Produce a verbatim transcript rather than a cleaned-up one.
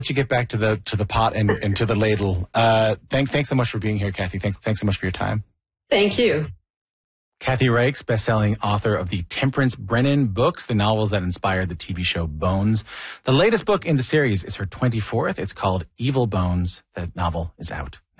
you get back to the to the pot and, and to the ladle. Uh, thank, thanks so much for being here, Kathy. Thanks, thanks so much for your time. Thank you. Kathy Reichs, best-selling author of the Temperance Brennan books, the novels that inspired the T V show Bones. The latest book in the series is her twenty-fourth. It's called Evil Bones. The novel is out.